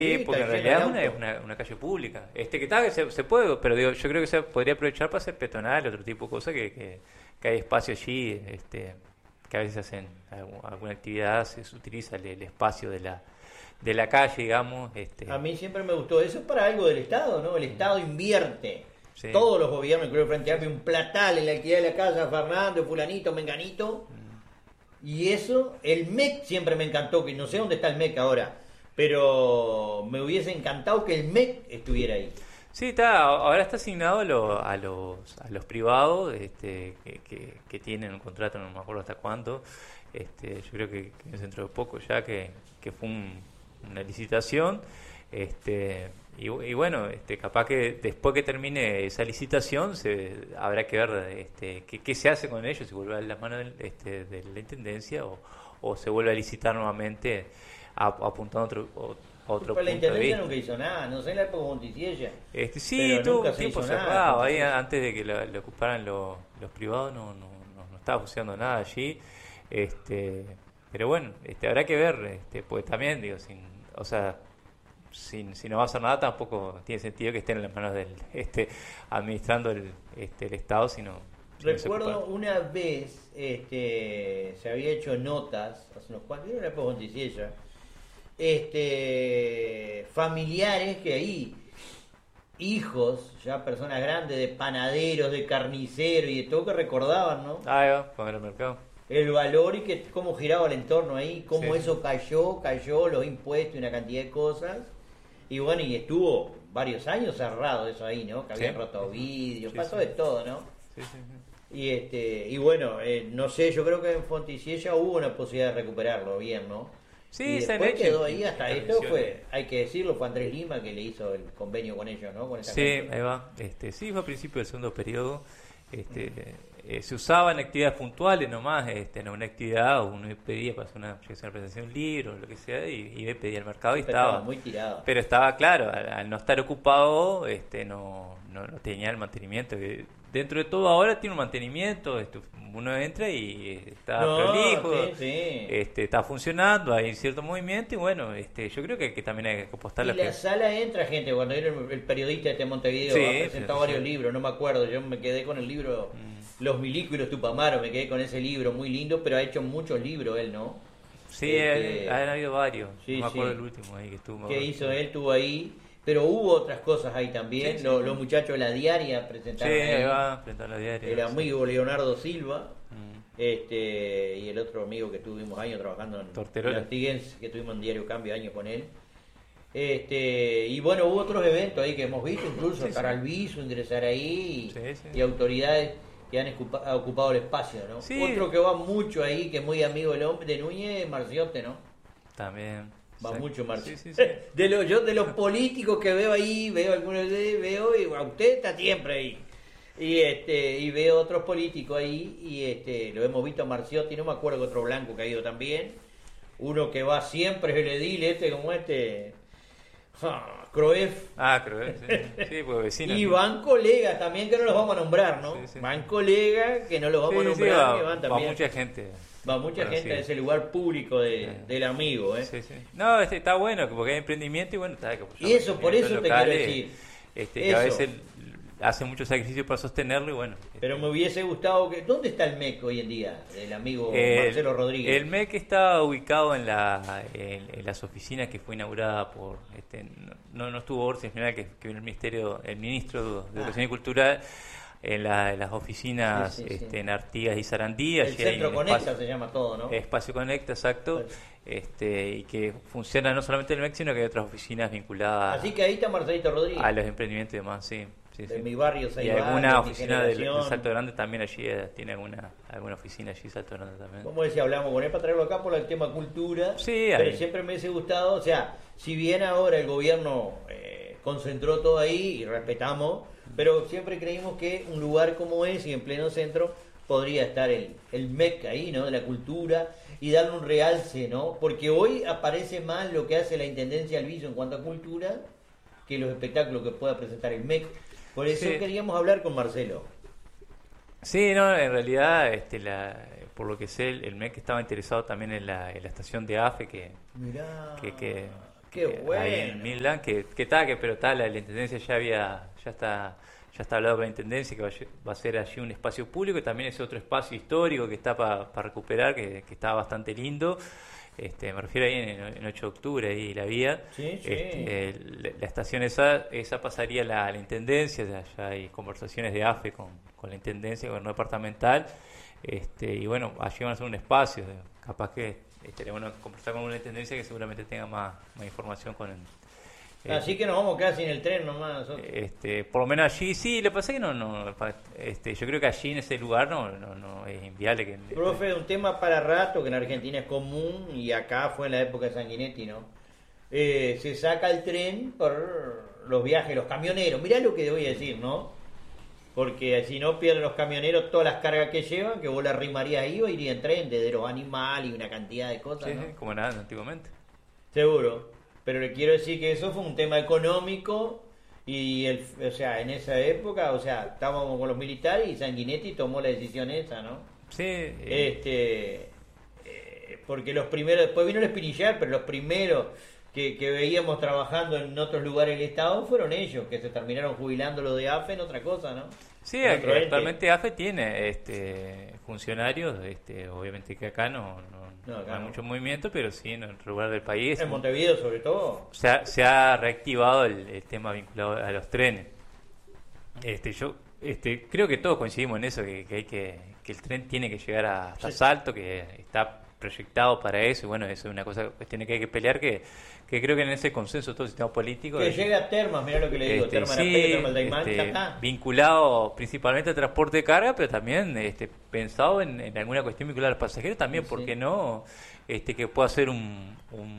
Sí, Sí, porque está en lleno de realidad autos. una calle pública. Que está, que se puede, pero digo, yo creo que se podría aprovechar para hacer peatonal, otro tipo de cosas, que hay espacio allí, que a veces hacen alguna actividad, se utiliza el espacio de la calle, digamos. A mí siempre me gustó. Eso es para algo del Estado, ¿no? El Estado invierte. Sí. Todos los gobiernos, incluido el Frente Amplio, un platal en la alquiler de la casa, Fernando, fulanito, menganito. Y eso, el MEC siempre me encantó, que no sé dónde está el MEC ahora, pero me hubiese encantado que el MEC estuviera ahí. Sí, está, ahora está asignado a los privados que tienen un contrato, no me acuerdo hasta cuánto. Yo creo que es dentro de poco ya que fue una licitación. Y bueno, capaz que después que termine esa licitación habrá que ver qué se hace con ellos, si vuelve a las manos de la intendencia o se vuelve a licitar nuevamente apuntando a otro Pero la punto de intendencia vista. nunca hizo nada, no sé en la época de Monticiella, Sí, pero tuvo nunca un se tiempo hizo cerrado. nada. Ahí antes de que lo ocuparan los privados no estaba funcionando nada allí. Este, pero bueno, habrá que ver, pues también digo, o sea, si no va a hacer nada tampoco tiene sentido que estén en las manos del administrando el Estado, si no se ocupa. Recuerdo una vez, se había hecho notas, hace unos cuantos, en la época de Monticiella, familiares que ahí, hijos, ya personas grandes, de panaderos, de carniceros y de todo que recordaban, ¿no? Ahí va, con el mercado. El valor y que cómo giraba el entorno ahí, cómo Sí, eso cayó, los impuestos y una cantidad de cosas. Y bueno, y estuvo varios años cerrado eso ahí, ¿no? Que sí, habían roto vidrios, sí, pasó sí, de todo, ¿no? sí, sí, sí. Y bueno, no sé, yo creo que en Fonticiella hubo una posibilidad de recuperarlo bien, ¿no? Y Sí, se han después hecho quedó ahí hasta esto, intervenciones. hay que decirlo, fue Andrés Lima que le hizo el convenio con ellos, ¿no? Con esa Sí, gente. ahí va. Sí, fue a principio del segundo periodo. Este, se usaba en actividades puntuales nomás, en una actividad uno pedía para hacer yo qué sé, una presentación de un libro, lo que sea, y pedía al mercado y Sí, pero estaba estaba. muy tirado. Pero estaba claro, al no estar ocupado, no tenía el mantenimiento. Dentro de todo ahora tiene un mantenimiento, uno entra y está No, prolijo, sí, sí. está funcionando, hay cierto movimiento y bueno, yo creo que también hay que Y apostarle a la que... sala entra gente, cuando era el periodista de Montevideo, ha Sí, sí, presentado sí. varios libros, no me acuerdo, yo me quedé con el libro Los Milicos y los Tupamaros, me quedé con ese libro muy lindo, pero ha hecho muchos libros él, ¿no? Sí, Este, han habido varios. No sí, me acuerdo sí. el último ahí que estuvo. ¿Qué hizo él? Tuvo ahí, pero hubo otras cosas ahí Sí, también, sí. los muchachos de la diaria Sí, presentaron ahí ahí, va, frente a la diaria. el Sí. amigo Leonardo Silva, Mm. y el otro amigo que tuvimos años trabajando en Torterola. Antiguense, que tuvimos en Diario Cambio años con él. Y bueno, hubo otros eventos ahí que hemos visto, incluso Sí, sí. Caralviso ingresar ahí Sí, sí. y autoridades que han ocupado el espacio, ¿no? Sí. Otro que va mucho ahí, que es muy amigo del hombre de Núñez, Marciote, ¿no? También. Va Sí. mucho Marciote. Sí, sí, sí. Yo de los políticos que veo ahí, veo algunos de veo y bueno, usted está siempre ahí. Y veo otros políticos ahí y lo hemos visto a Marciotti, no me acuerdo que otro blanco que ha ido también. Uno que va siempre es el edil, como Croef. Ah, creo que sí. Sí, pues vecino. Y van colegas también que no los vamos a nombrar, ¿no? Sí, sí, Van sí. colegas que no los vamos a Sí, sí, nombrar, que va, van va también. mucha gente. Va mucha gente conocida. a ese lugar público del amigo, ¿eh? Sí, sí. No, está bueno porque hay emprendimiento y bueno, está que apoyar Y eso, por eso te quiero decir. que a Eso. veces hacen mucho sacrificio para sostenerlo y bueno. Pero me hubiese gustado que... ¿Dónde está el MEC hoy en día? El amigo El, Marcelo Rodríguez. el MEC está ubicado en las oficinas que fue inaugurada por no estuvo Orsi en general que vino el ministro de Educación y Cultura en las oficinas Sí, sí, sí. en Artigas y Sarandí. El Allí hay Centro un Conecta espacio, se llama todo, ¿no? espacio Conecta, exacto. Y que funciona no solamente el MEC sino que hay otras oficinas vinculadas Así que ahí está Marcelito Rodríguez. a los emprendimientos y demás, sí. Sí, De sí. mi barrio, Y Saibal, alguna de mi oficina del generación. Salto Grande también allí, tiene alguna oficina allí, Salto Grande también. Como decía, hablamos con él para traerlo acá por el tema cultura. Sí, pero ahí. siempre me hubiese gustado, o sea, si bien ahora el gobierno concentró todo ahí y respetamos, pero siempre creímos que un lugar como ese, y en pleno centro, podría estar el MEC ahí, ¿no? De la cultura y darle un realce, ¿no? Porque hoy aparece más lo que hace la Intendencia Alviso en cuanto a cultura que los espectáculos que pueda presentar el MEC. Por eso Sí. queríamos hablar con Marcelo. Sí, no, en realidad, por lo que sé, el MEC estaba interesado también en la estación de AFE Mirá. que, que, Qué bueno. Ahí en Midland, pero tal, la intendencia ya está hablado con la intendencia que va a ser allí un espacio público, y también es otro espacio histórico que está para recuperar, que está bastante lindo. Me refiero ahí en 8 de octubre, ahí la vía. Sí, sí. La estación esa pasaría a la intendencia, ya hay conversaciones de AFE con la intendencia, gobierno departamental, y bueno, allí van a ser un espacio, capaz que estaría bueno conversar con una intendencia que seguramente tenga más información con el, Así que nos vamos casi en el tren nomás nosotros. por lo menos allí sí, lo que pasa es que yo creo que allí en ese lugar no es inviable que Profe, un tema para rato que en Argentina es común y acá fue en la época de Sanguinetti, ¿no? Se saca el tren por los viajes, los camioneros. Mirá lo que voy a decir, ¿no? Porque si no pierden los camioneros todas las cargas que llevan, que vos la rimarías ahí o iría en tren, desde los animales y una cantidad de cosas, sí, ¿no? sí, como nada antiguamente. Seguro. Pero le quiero decir que eso fue un tema económico y, o sea, en esa época, o sea, estábamos con los militares y Sanguinetti tomó la decisión esa, ¿no? Sí, Porque los primeros, después vino el Espinillar, pero los primeros que veíamos trabajando en otros lugares del Estado fueron ellos, que se terminaron jubilando los de AFE en otra cosa, ¿no? sí, En otro ente. actualmente AFE tiene funcionarios, obviamente que acá no acá hay no. mucho movimiento, pero sí en otro lugar del país. En Montevideo sobre todo. Se ha reactivado el tema vinculado a los trenes. Yo creo que todos coincidimos en eso, que el tren tiene que llegar hasta Sí. Salto, que está proyectado para eso, y bueno, eso es una cuestión que hay que pelear, que creo que en ese consenso todo el sistema político Que llegue a Termas, mirá lo que le digo, Termas sí, Arapey, Termas Daimán, ya está. vinculado principalmente al transporte de carga, pero también pensado en alguna cuestión vinculada a los pasajeros también, Sí. ¿por qué no? Que pueda ser un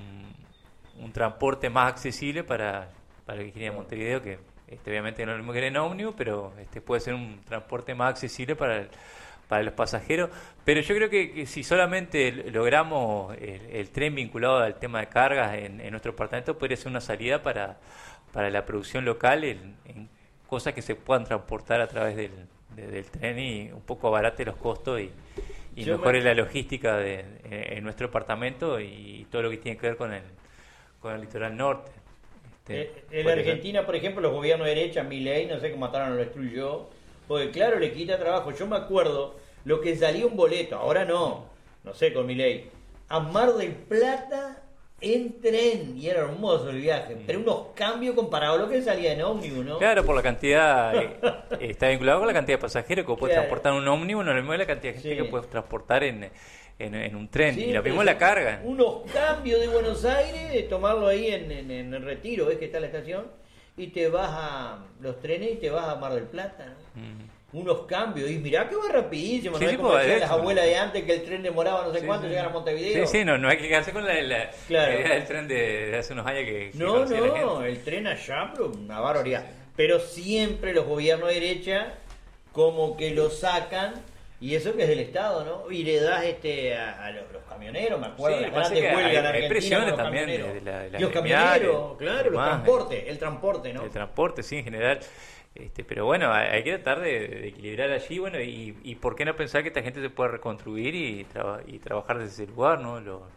transporte más accesible para el que quiera ir a Montevideo, que obviamente no es lo mismo que ir en ómnibus, pero puede ser un transporte más accesible para los pasajeros. Pero yo creo que si solamente logramos el tren vinculado al tema de cargas en nuestro departamento, podría ser una salida para la producción local en cosas que se puedan transportar a través del tren, y un poco abarate los costos y mejore la logística en nuestro departamento y todo lo que tiene que ver con el litoral norte. En Argentina, por ejemplo, los gobiernos de derecha, Milei, no sé cómo mataron o lo destruyó, porque claro, le quita trabajo. Yo me acuerdo lo que salía un boleto, ahora no sé con Milei, a Mar del Plata en tren, y era hermoso el viaje, pero unos cambios comparados a lo que salía en ómnibus, ¿no? Claro, por la cantidad, está vinculado con la cantidad de pasajeros que puede Claro. transportar un ómnibus, no es lo mismo la cantidad de gente Sí. que puede transportar en un tren, Sí, y lo pero mismo la carga. Unos cambios de Buenos Aires, de tomarlo ahí en el Retiro, ves que está la estación, y te vas a los trenes y te vas a Mar del Plata, ¿no? Unos cambios, y mirá que va rapidísimo, Sí, no sí, es como pues, decían de las hecho. abuelas de antes que el tren demoraba no sé Sí, cuánto sí. llegar a Montevideo. Sí, no hay que quedarse con la Claro. idea del tren de hace unos años que No, conocía la gente. el tren allá, pero una barbaridad. Pero siempre los gobiernos de derecha como que lo sacan, y eso que es del Estado, ¿no? Y le das a los camioneros, me acuerdo, Sí, las pasa grandes que huelgas en hay Argentina presiones con los también camioneros. de la Y los gremiales, camioneros, claro, los demás, transportes, el transporte, ¿no? El transporte, sí, en general. Pero bueno, hay que tratar de equilibrar allí, bueno, y por qué no pensar que esta gente se puede reconstruir y trabajar desde ese lugar, ¿no?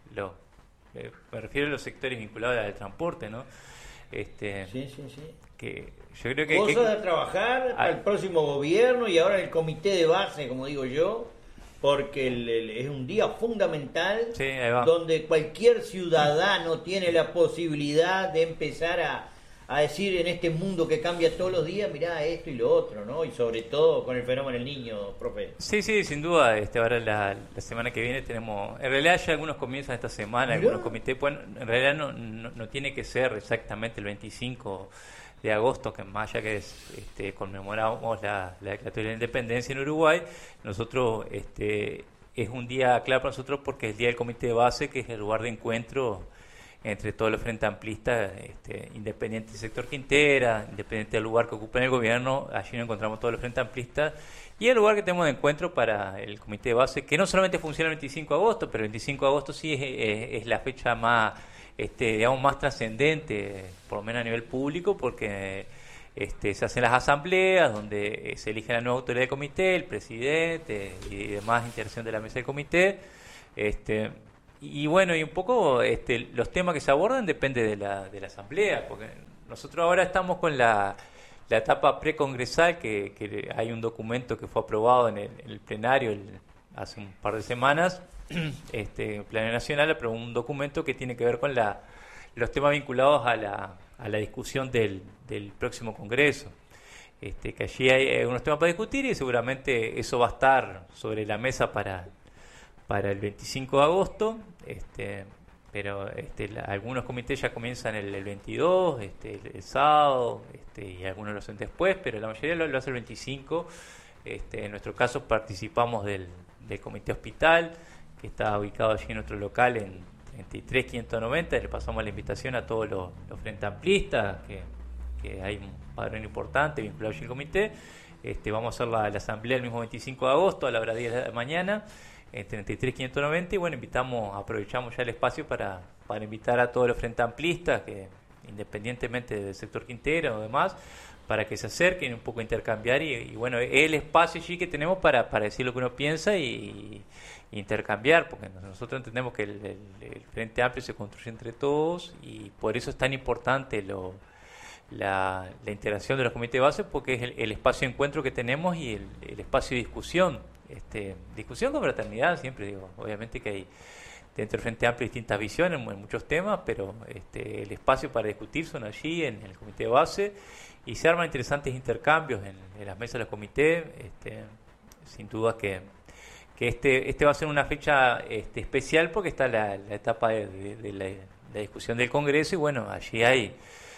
Me refiero a los sectores vinculados al transporte, ¿no? Sí. Que yo creo que Cosas de trabajar para el próximo gobierno y ahora el comité de base, como digo yo, porque es un día fundamental Sí, ahí va. donde cualquier ciudadano tiene la posibilidad de empezar a decir en este mundo que cambia todos los días, mirá esto y lo otro, ¿no? Y sobre todo con el fenómeno del niño, profe. Sí, sin duda. Ahora la semana que viene tenemos, en realidad ya algunos comienzan esta semana, Mirá. algunos comités, bueno, en realidad no tiene que ser exactamente el 25 de agosto, que más allá que conmemoramos la declaratoria de la independencia en Uruguay, nosotros es un día clave para nosotros porque es el día del comité de base, que es el lugar de encuentro entre todos los frentes amplistas, independiente del sector Quintera, independiente del lugar que ocupa en el gobierno. Allí nos encontramos todos los frentes amplistas, y el lugar que tenemos de encuentro para el comité de base, que no solamente funciona el 25 de agosto, pero el 25 de agosto sí es la fecha más, digamos, más trascendente, por lo menos a nivel público, porque se hacen las asambleas donde se elige la nueva autoridad del comité, el presidente y demás integración de la mesa del comité, y bueno, y un poco los temas que se abordan depende de la asamblea, porque nosotros ahora estamos con la etapa precongresal, que hay un documento que fue aprobado en el plenario hace un par de semanas, el plenario nacional aprobó un documento que tiene que ver con los temas vinculados a la discusión del próximo congreso. Que allí hay unos temas para discutir y seguramente eso va a estar sobre la mesa para el 25 de agosto, pero algunos comités ya comienzan el 22, el sábado, y algunos lo hacen después, pero la mayoría lo hace el 25. En nuestro caso participamos del comité hospital, que está ubicado allí en nuestro local en 33.590. Le pasamos la invitación a todos los frente amplistas, que hay un padrón importante vinculado allí al comité. Vamos a hacer la asamblea el mismo 25 de agosto a la hora 10 de la mañana, en 33.590, y bueno, aprovechamos ya el espacio para invitar a todos los frente amplistas, que independientemente del sector Quintero o demás, para que se acerquen un poco a intercambiar y bueno, el espacio allí que tenemos para decir lo que uno piensa y intercambiar, porque nosotros entendemos que el Frente Amplio se construye entre todos, y por eso es tan importante la integración de los comités de base, porque es el espacio de encuentro que tenemos y el espacio de discusión. Discusión con fraternidad, siempre digo, obviamente que hay dentro del Frente Amplio distintas visiones en muchos temas, pero el espacio para discutir son allí en el comité de base, y se arman interesantes intercambios en las mesas de los comités. Sin duda que va a ser una fecha especial, porque está la etapa de la discusión del Congreso, y bueno, allí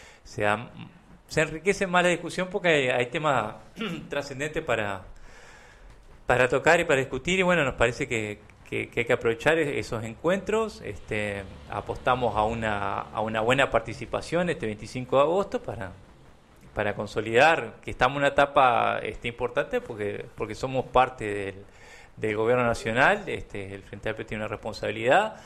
se enriquece más la discusión, porque hay temas trascendentes para tocar y para discutir, y bueno, nos parece que hay que aprovechar esos encuentros. Apostamos a una buena participación este 25 de agosto para consolidar que estamos en una etapa importante, porque somos parte del gobierno nacional. El Frente Amplio tiene una responsabilidad,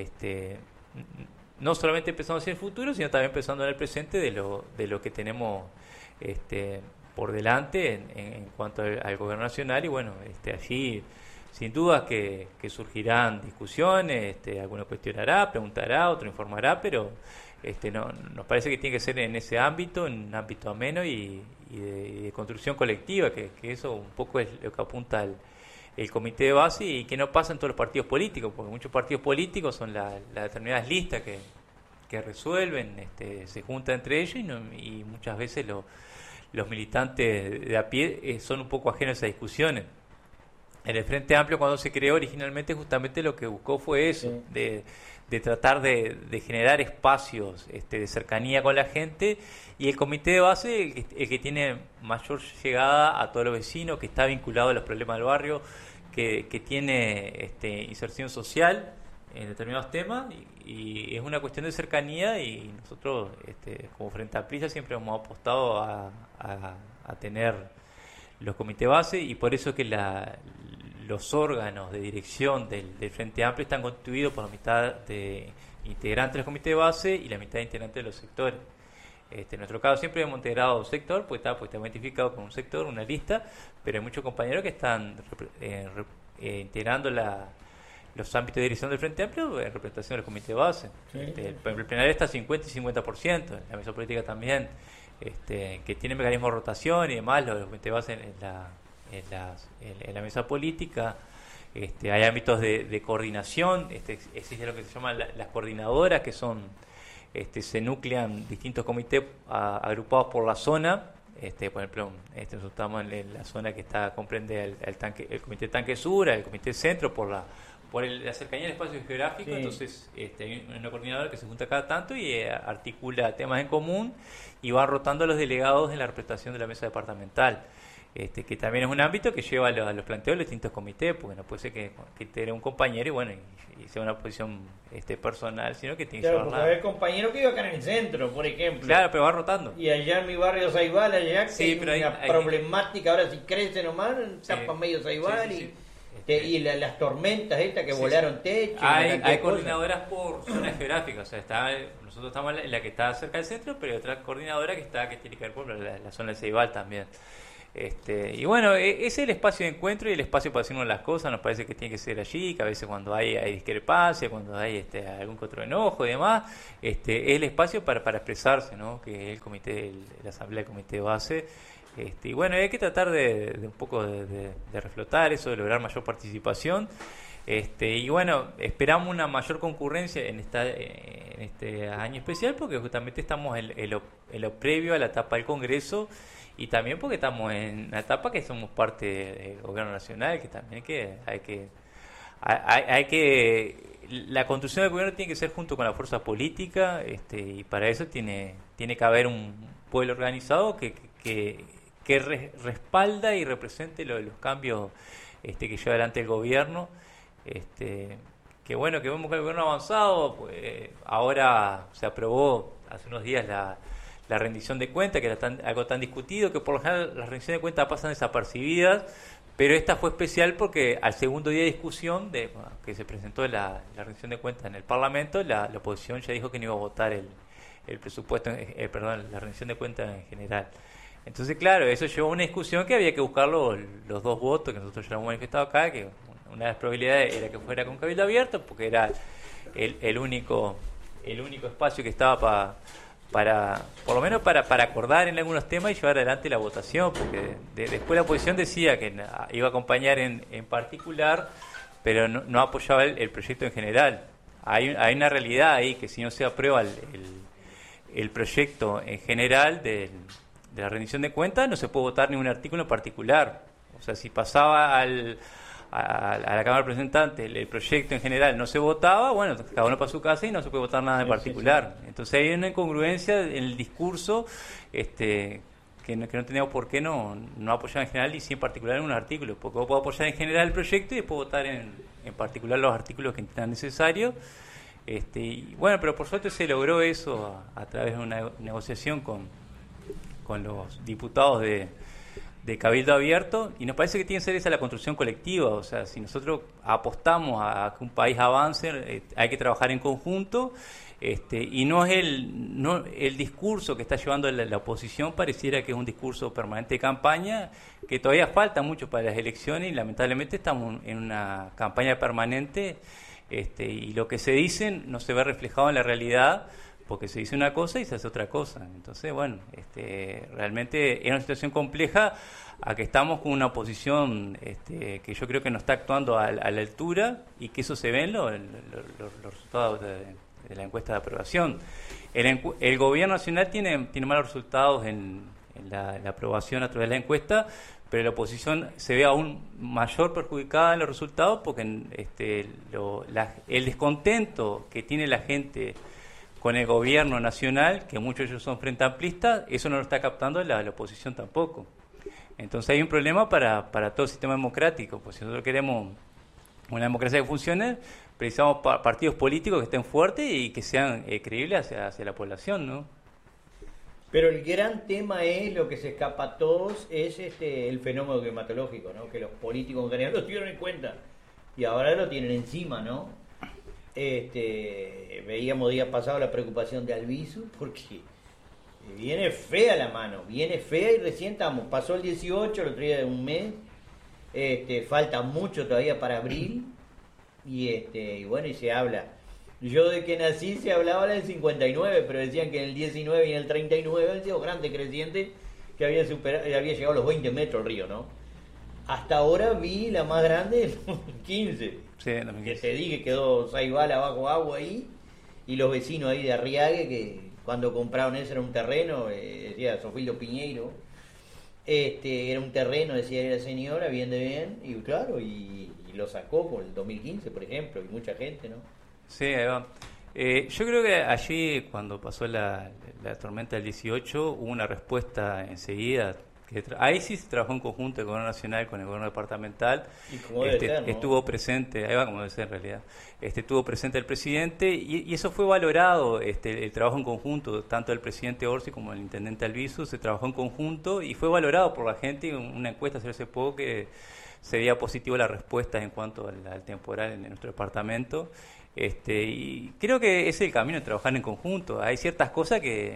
no solamente pensando hacia el futuro, sino también pensando en el presente de lo que tenemos por delante en cuanto al gobierno nacional. Y bueno, allí sin duda que surgirán discusiones, alguno cuestionará, preguntará, otro informará, pero nos parece que tiene que ser en ese ámbito, en un ámbito ameno y de construcción colectiva, que eso un poco es lo que apunta el comité de base, y que no pasa en todos los partidos políticos, porque muchos partidos políticos son las determinadas listas que resuelven, se juntan entre ellos, y muchas veces los militantes de a pie son un poco ajenos a esas discusiones. En el Frente Amplio, cuando se creó originalmente, justamente lo que buscó fue eso, sí, de tratar de generar espacios de cercanía con la gente, y el comité de base, el que tiene mayor llegada a todos los vecinos, que está vinculado a los problemas del barrio, que tiene inserción social en determinados temas, y es una cuestión de cercanía, y nosotros como Frente Amplio siempre hemos apostado a tener los comités base, y por eso que los órganos de dirección del Frente Amplio están constituidos por la mitad de integrantes del comité base y la mitad de integrantes de los sectores. En nuestro caso siempre hemos integrado un sector, pues está identificado con un sector, una lista, pero hay muchos compañeros que están integrando los ámbitos de dirección del Frente Amplio en representación del comité base. Sí. El plenario está 50 y 50%, la mesa política también, que tiene mecanismos de rotación y demás, los comités base en la mesa política. Hay ámbitos de coordinación, existe lo que se llama las coordinadoras, que son se nuclean distintos comités agrupados por la zona. Por ejemplo, nosotros estamos en la zona que comprende el comité Tanque Sur, el comité Centro, por la cercanía del espacio geográfico. Sí. Entonces hay una coordinadora que se junta cada tanto y articula temas en común, y va rotando a los delegados en la representación de la mesa departamental. Que también es un ámbito que lleva a los planteos de los distintos comités, porque no puede ser que integre un compañero y bueno, y sea una posición personal, sino que tiene que llevar nada. El compañero que iba acá en el centro, por ejemplo. Claro, pero va rotando. Y allá en mi barrio Saibal, allá sí, que hay una problemática, ahora si crece nomás, tapa medio Saibal, sí. Y las tormentas estas que volaron techo. Hay coordinadoras por zonas geográficas, o sea, nosotros estamos en la que está cerca del centro, pero hay otra coordinadora que tiene que ver por la zona de Ceibal también. Y bueno, es el espacio de encuentro y el espacio para decirnos las cosas. Nos parece que tiene que ser allí, que a veces cuando hay discrepancia, cuando hay algún que otro enojo y demás, es el espacio para expresarse, ¿no? Que el comité, la asamblea del comité de base. Y bueno, hay que tratar de un poco de reflotar eso, de lograr mayor participación. Y bueno, esperamos una mayor concurrencia en este año especial porque justamente estamos en lo previo a la etapa del Congreso y también porque estamos en una etapa que somos parte del gobierno nacional, que también hay que la construcción del gobierno tiene que ser junto con la fuerza política, y para eso tiene que haber un pueblo organizado que respalda y represente los cambios que lleva adelante el gobierno. Que bueno, que vemos que el gobierno ha avanzado, pues, ahora se aprobó hace unos días la rendición de cuentas, que era algo tan discutido, que por lo general las rendiciones de cuentas pasan desapercibidas, pero esta fue especial porque al segundo día de discusión que se presentó la rendición de cuentas en el Parlamento, la oposición ya dijo que no iba a votar el presupuesto, perdón, la rendición de cuentas en general. Entonces, claro, eso llevó a una discusión que había que buscar los dos votos que nosotros ya hemos manifestado acá, que una de las probabilidades era que fuera con cabildo abierto, porque era el único espacio que estaba por lo menos para acordar en algunos temas y llevar adelante la votación, porque después la oposición decía que iba a acompañar en particular, pero no apoyaba el proyecto en general. Hay una realidad ahí, que si no se aprueba el proyecto en general de la rendición de cuentas, no se puede votar ningún artículo en particular. O sea, si pasaba a la Cámara de Representantes el proyecto en general no se votaba, bueno, cada uno para su casa y no se puede votar nada en particular. Entonces hay una incongruencia en el discurso, que no tenemos por qué no apoyar en general y sí en particular en un artículo, porque vos podés apoyar en general el proyecto y después votar en particular los artículos que sean necesarios. Y bueno, pero por suerte se logró eso a través de una negociación con los diputados de Cabildo Abierto, y nos parece que tiene que ser esa la construcción colectiva. O sea, si nosotros apostamos a que un país avance, hay que trabajar en conjunto, y no es el discurso que está llevando la oposición pareciera que es un discurso permanente de campaña, que todavía falta mucho para las elecciones y lamentablemente estamos en una campaña permanente, y lo que se dice no se ve reflejado en la realidad, porque se dice una cosa y se hace otra cosa. Entonces, bueno, realmente es una situación compleja, a que estamos con una oposición que yo creo que no está actuando a la altura, y que eso se ve en los resultados de la encuesta de aprobación. El gobierno nacional tiene malos resultados en la aprobación a través de la encuesta, pero la oposición se ve aún mayor perjudicada en los resultados, porque el descontento que tiene la gente con el gobierno nacional, que muchos de ellos son frente amplistas, eso no lo está captando la oposición tampoco. Entonces hay un problema para todo el sistema democrático, pues si nosotros queremos una democracia que funcione, precisamos partidos políticos que estén fuertes y que sean creíbles hacia la población, ¿no? Pero el gran tema es, lo que se escapa a todos, es el fenómeno climatológico, ¿no? Que los políticos en general lo tuvieron en cuenta y ahora lo tienen encima, ¿no? Veíamos días pasados la preocupación de Albizu, porque viene fea la mano, viene fea, y recién pasó el 18, el otro día de un mes, falta mucho todavía para abril, y bueno, y se habla. Yo de que nací se hablaba del 59, pero decían que en el 19 y en el 39 había sido grande creciente, que había llegado a los 20 metros el río, ¿no? Hasta ahora vi la más grande en 2015. Sí, en 2015. Que te di que quedó Saibal abajo agua ahí, y los vecinos ahí de Arriague, que cuando compraron eso era un terreno, decía Sofildo Piñeiro, era un terreno, decía la señora, bien de bien, y claro, y lo sacó con el 2015, por ejemplo, y mucha gente, ¿no? Sí, ahí va. Yo creo que allí, cuando pasó la tormenta del 18, hubo una respuesta enseguida. Ahí sí se trabajó en conjunto el gobierno nacional con el gobierno departamental. Y como debe ser, ¿no? Estuvo presente, ahí va como debe ser en realidad. Estuvo presente el presidente y eso fue valorado, el trabajo en conjunto, tanto del presidente Orsi como del intendente Albizu, se trabajó en conjunto y fue valorado por la gente. Una encuesta hace poco que se veía positivo la respuesta en cuanto al temporal en nuestro departamento. Y creo que ese es el camino de trabajar en conjunto. Hay ciertas cosas que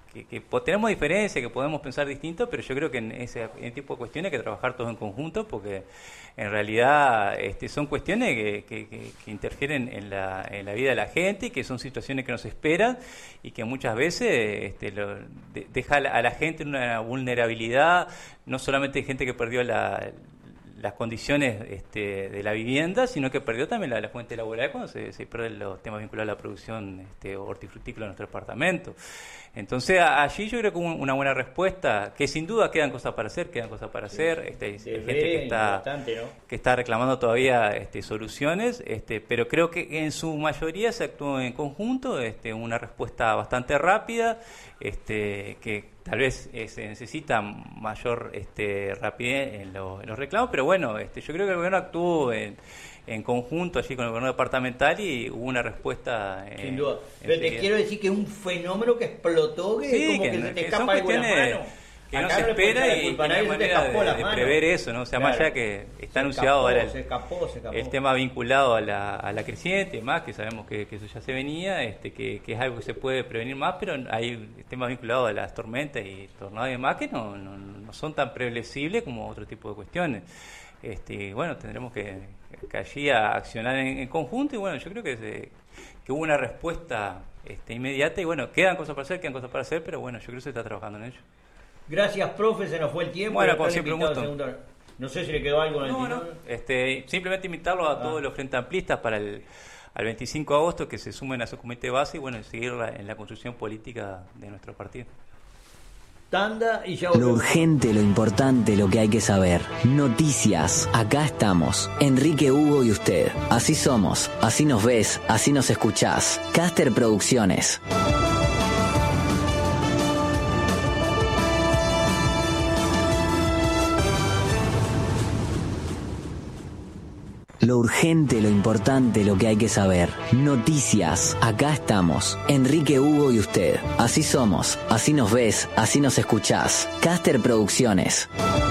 tenemos diferencias, que podemos pensar distinto, pero yo creo que en ese tipo de cuestiones hay que trabajar todos en conjunto, porque en realidad son cuestiones que interfieren en la vida de la gente y que son situaciones que nos esperan y que muchas veces deja a la gente en una vulnerabilidad, no solamente gente que perdió las condiciones de la vivienda, sino que perdió también la fuente laboral cuando se pierden los temas vinculados a la producción hortifrutícola en nuestro departamento. Entonces allí yo creo que hubo una buena respuesta, que sin duda quedan cosas para hacer, hay gente que está reclamando todavía soluciones, pero creo que en su mayoría se actuó en conjunto, una respuesta bastante rápida, que tal vez se necesita mayor rapidez en los reclamos, pero bueno, yo creo que el gobierno actuó en conjunto allí con el gobierno departamental y hubo una respuesta. Sin duda. Pero te quiero decir que es un fenómeno que explotó, que sí, como que se te escapa de las manos. Que no se espera y no hay manera de prever eso, ¿no? O sea, claro, más allá que está anunciado ahora el tema vinculado a la creciente y más, que sabemos que eso ya se venía, que es algo que se puede prevenir más, pero hay temas vinculados a las tormentas y tornados y demás que no son tan predecibles como otro tipo de cuestiones. Bueno, tendremos que allí accionar en conjunto y bueno, yo creo que hubo una respuesta inmediata y bueno, quedan cosas para hacer, pero bueno, yo creo que se está trabajando en ello. Gracias, profe, se nos fue el tiempo. Bueno, como siempre, un gusto. No sé si le quedó algo en el no. Simplemente invitarlos a todos los frente amplistas para al 25 de agosto que se sumen a su comité de base y bueno, seguir en la construcción política de nuestro partido. Tanda y ya lo urgente, lo importante, lo que hay que saber. Noticias. Acá estamos. Enrique, Hugo y usted. Así somos. Así nos ves. Así nos escuchás. Caster Producciones. Lo urgente, lo importante, lo que hay que saber. Noticias. Acá estamos. Enrique, Hugo y usted. Así somos. Así nos ves. Así nos escuchás. Caster Producciones.